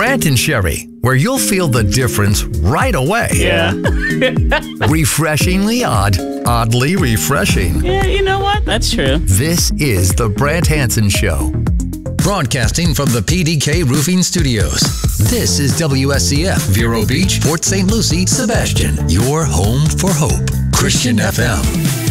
Brant and Sherry, where you'll feel the difference right away. Yeah. Refreshingly odd, oddly refreshing. Yeah, you know what? That's true. This is The Brant Hansen Show. Broadcasting from the PDK Roofing Studios. This is WSCF, Vero Beach, Port St. Lucie, Sebastian. Your home for hope. Christian FM.